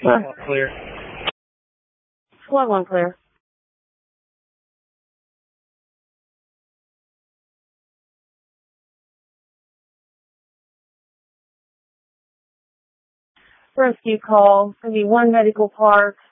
Clear. Squad 1 clear. Rescue call for the One Medical Park.